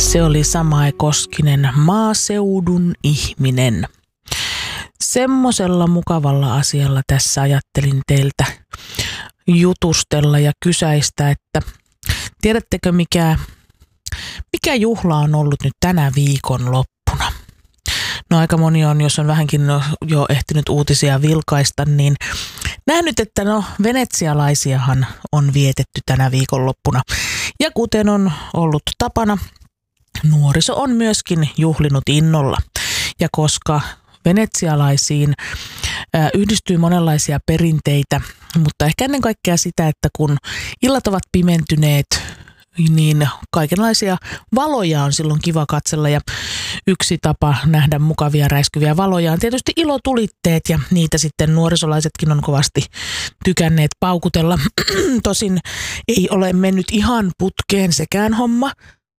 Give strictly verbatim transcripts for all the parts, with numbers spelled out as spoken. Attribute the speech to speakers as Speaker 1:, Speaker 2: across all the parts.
Speaker 1: Se oli Samae Koskinen, Maaseudun ihminen. Semmosella mukavalla asialla tässä ajattelin teiltä jutustella ja kysäistä, että tiedättekö mikä, mikä juhla on ollut nyt tänä viikonloppuna? No aika moni on, jos on vähänkin jo ehtinyt uutisia vilkaista, niin nähnyt, että no venetsialaisiahan on vietetty tänä viikonloppuna. Ja kuten on ollut tapana, nuoriso on myöskin juhlinut innolla. Ja koska venetsialaisiin ää, yhdistyy monenlaisia perinteitä, mutta ehkä ennen kaikkea sitä, että kun illat ovat pimentyneet, niin kaikenlaisia valoja on silloin kiva katsella ja yksi tapa nähdä mukavia räiskyviä valoja on tietysti ilotulitteet ja niitä sitten nuorisolaisetkin on kovasti tykänneet paukutella. Tosin ei ole mennyt ihan putkeen sekään homma,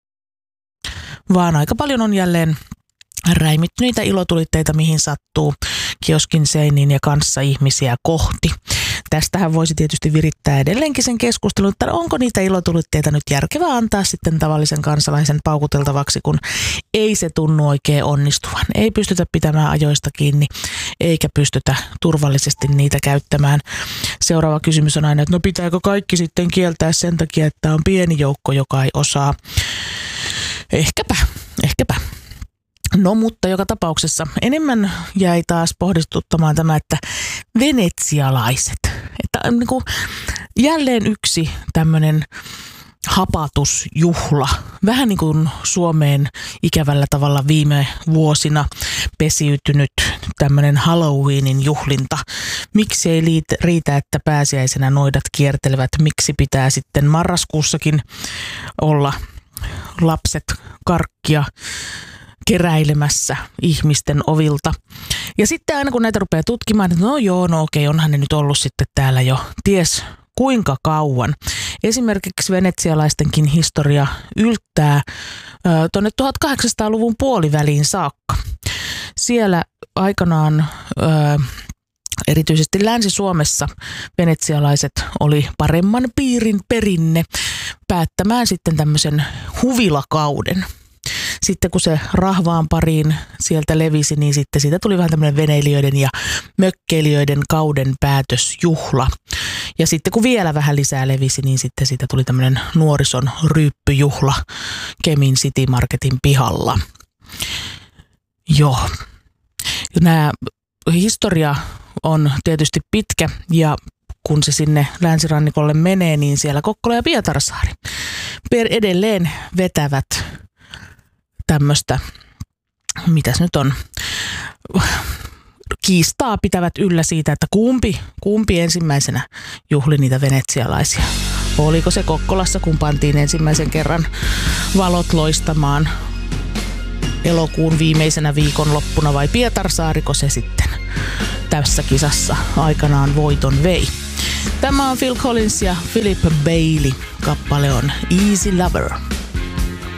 Speaker 1: vaan aika paljon on jälleen räimitty niitä ilotulitteita mihin sattuu kioskin seiniin ja kanssa ihmisiä kohti. Tästähän voisi tietysti virittää edelleenkin sen keskustelun, että onko niitä ilotulitteita nyt järkevää antaa sitten tavallisen kansalaisen paukuteltavaksi, kun ei se tunnu oikein onnistuvan. Ei pystytä pitämään ajoista kiinni, eikä pystytä turvallisesti niitä käyttämään. Seuraava kysymys on aina, että no pitääkö kaikki sitten kieltää sen takia, että on pieni joukko, joka ei osaa. Ehkäpä, ehkäpä. No mutta joka tapauksessa enemmän jäi taas pohdistuttamaan tämä, että venetsialaiset. Että niin kuin jälleen yksi tämmöinen hapatusjuhla. Vähän niin kuin Suomeen ikävällä tavalla viime vuosina pesiytynyt tämmöinen Halloweenin juhlinta. Miksi ei riitä, että pääsiäisenä noidat kiertelevät? Miksi pitää sitten marraskuussakin olla lapset karkkia keräilemässä ihmisten ovilta. Ja sitten aina kun näitä rupeaa tutkimaan, että no joo, no okei, onhan ne nyt ollut sitten täällä jo ties kuinka kauan. Esimerkiksi venetsialaistenkin historia yltää tuonne tuhatkahdeksansataaluvun puoliväliin saakka. Siellä aikanaan ö, erityisesti Länsi-Suomessa venetsialaiset oli paremman piirin perinne päättämään sitten tämmöisen huvilakauden. Sitten kun se rahvaan pariin sieltä levisi, niin sitten siitä tuli vähän tämmöinen veneilijöiden ja mökkeilijöiden kauden päätösjuhla. Ja sitten kun vielä vähän lisää levisi, niin sitten siitä tuli tämmöinen nuorison ryyppyjuhla Kemin City Marketin pihalla. Joo. Nämä historia on tietysti pitkä ja kun se sinne länsirannikolle menee, niin siellä Kokkola ja Pietarsaari edelleen vetävät tämmöistä, mitäs nyt on, kiistaa pitävät yllä siitä, että kumpi, kumpi ensimmäisenä juhli niitä venetsialaisia. Oliko se Kokkolassa, kun pantiin ensimmäisen kerran valot loistamaan elokuun viimeisenä viikonloppuna vai Pietarsaariko se sitten tässä kisassa aikanaan voiton vei. Tämä on Phil Collins ja Philip Bailey. Kappale on Easy Lover.